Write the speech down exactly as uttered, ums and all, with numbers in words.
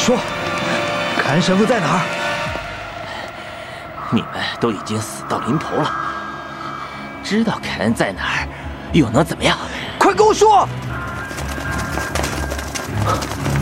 说，凯恩神父在哪儿？ 你们都已经死到临头了，知道凯恩在哪儿，又能怎么样？ 快跟我说！